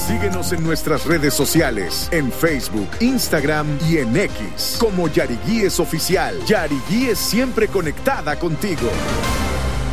Síguenos en nuestras redes sociales, en Facebook, Instagram y en X, como Yariguíes Oficial. Yariguíes, siempre conectada contigo.